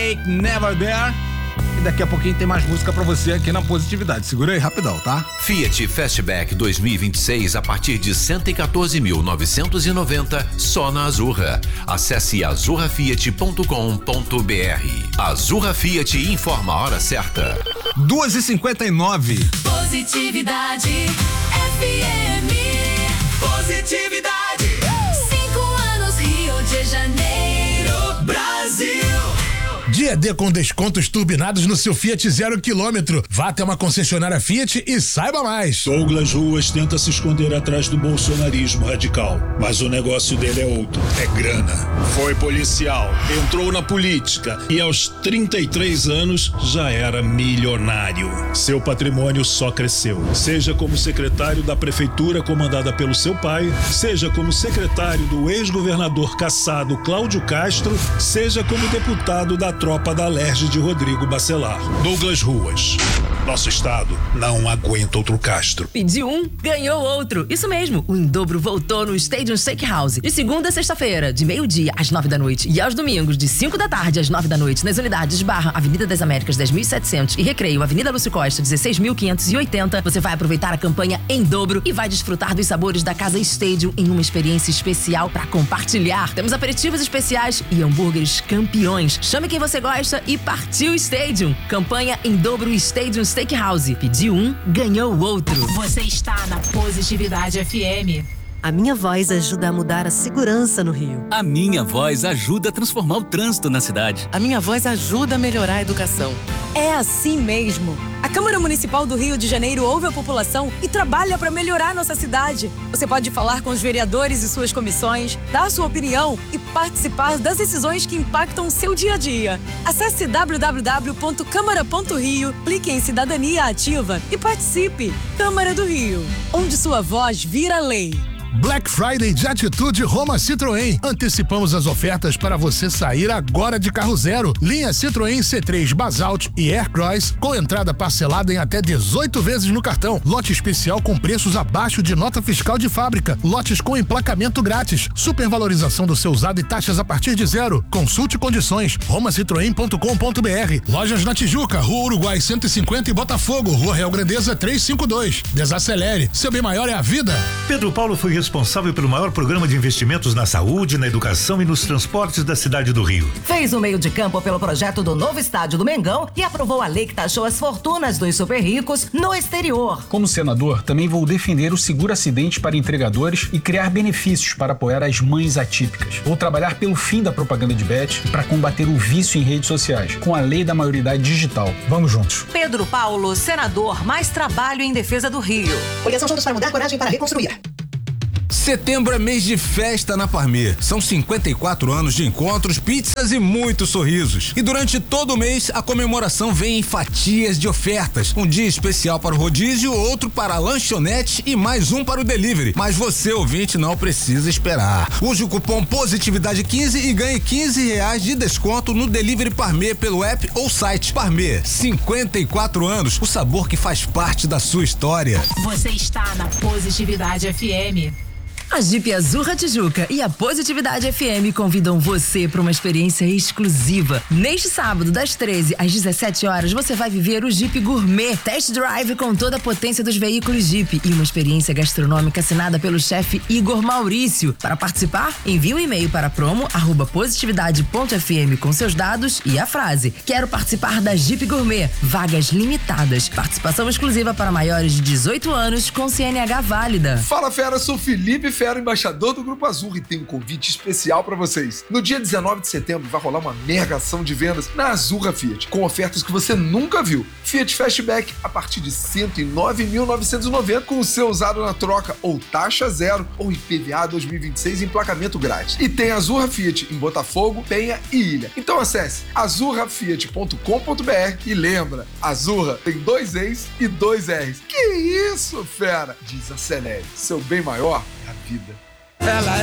Take Never There. E daqui a pouquinho tem mais música pra você aqui na Positividade. Segura aí rapidão, tá? Fiat Fastback 2026 a partir de 114.990 só na Azurra. Acesse azurrafiat.com.br. Azurra Fiat informa a hora certa. 2h59. Positividade FM. Positividade. 5 anos, Rio de Janeiro, Brasil. Dia D com descontos turbinados no seu Fiat 0 km. Vá até uma concessionária Fiat e saiba mais. Douglas Ruas tenta se esconder atrás do bolsonarismo radical, mas o negócio dele é outro, é grana. Foi policial, entrou na política e aos 33 anos já era milionário. Seu patrimônio só cresceu, seja como secretário da prefeitura comandada pelo seu pai, seja como secretário do ex-governador cassado Cláudio Castro, seja como deputado da tropa da Alerj de Rodrigo Bacelar. Douglas Ruas. Nosso estado não aguenta outro Castro. Pedi um, ganhou outro. Isso mesmo, o Em Dobro voltou no Stadium Steakhouse. De segunda a sexta-feira, de meio-dia às 9 da noite. E aos domingos, de 5 da tarde às 9 da noite, nas unidades Barra, Avenida das Américas 10.700 e Recreio, Avenida Lúcio Costa 16.580. Você vai aproveitar a campanha Em Dobro e vai desfrutar dos sabores da Casa Stadium em uma experiência especial para compartilhar. Temos aperitivos especiais e hambúrgueres campeões. Chame quem você gosta e partiu Stadium. Campanha Em Dobro Stadium Steakhouse. Pediu um, ganhou o outro. Você está na Positividade FM. A minha voz ajuda a mudar a segurança no Rio. A minha voz ajuda a transformar o trânsito na cidade. A minha voz ajuda a melhorar a educação. É assim mesmo. A Câmara Municipal do Rio de Janeiro ouve a população e trabalha para melhorar nossa cidade. Você pode falar com os vereadores e suas comissões, dar sua opinião e participar das decisões que impactam o seu dia a dia. Acesse www.câmara.rio, clique em Cidadania Ativa e participe. Câmara do Rio, onde sua voz vira lei. Black Friday de Atitude Roma Citroën. Antecipamos as ofertas para você sair agora de carro zero. Linha Citroën C3 Basalt e Aircross com entrada parcelada em até 18 vezes no cartão. Lote especial com preços abaixo de nota fiscal de fábrica. Lotes com emplacamento grátis. Supervalorização do seu usado e taxas a partir de zero. Consulte condições. romacitroen.com.br. Lojas na Tijuca, Rua Uruguai 150 e Botafogo, Rua Real Grandeza 352. Desacelere. Seu bem maior é a vida. Pedro Paulo foi responsável pelo maior programa de investimentos na saúde, na educação e nos transportes da cidade do Rio. Fez o meio de campo pelo projeto do novo estádio do Mengão e aprovou a lei que taxou as fortunas dos super ricos no exterior. Como senador, também vou defender o seguro acidente para entregadores e criar benefícios para apoiar as mães atípicas. Vou trabalhar pelo fim da propaganda de bet e para combater o vício em redes sociais, com a lei da maioridade digital. Vamos juntos. Pedro Paulo, senador, mais trabalho em defesa do Rio. Coligação Juntos para Mudar, coragem para reconstruir. Setembro é mês de festa na Parmê. São 54 anos de encontros, pizzas e muitos sorrisos. E durante todo o mês, a comemoração vem em fatias de ofertas. Um dia especial para o rodízio, outro para a lanchonete e mais um para o delivery. Mas você, ouvinte, não precisa esperar. Use o cupom Positividade15 e ganhe R$15 de desconto no Delivery Parmê pelo app ou site. Parmê, 54 anos, o sabor que faz parte da sua história. Você está na Positividade FM. A Jeep Azurra Tijuca e a Positividade FM convidam você para uma experiência exclusiva. Neste sábado, das 13 às 17 horas, você vai viver o Jeep Gourmet Test Drive com toda a potência dos veículos Jeep e uma experiência gastronômica assinada pelo chefe Igor Maurício. Para participar, envie um e-mail para promo@positividade.fm com seus dados e a frase: quero participar da Jeep Gourmet. Vagas limitadas. Participação exclusiva para maiores de 18 anos com CNH válida. Fala, fera, sou Felipe Fera, embaixador do Grupo Azurra, e tem um convite especial pra vocês. No dia 19 de setembro vai rolar uma mega ação de vendas na Azurra Fiat, com ofertas que você nunca viu. Fiat Fastback a partir de R$109.990 com o seu usado na troca ou taxa zero ou IPVA 2026 em emplacamento grátis. E tem Azurra Fiat em Botafogo, Penha e Ilha. Então acesse azurrafiat.com.br e lembra, Azurra tem 2 E's e 2 R's. Que isso, fera? Desacelere. Seu bem maior é a vida.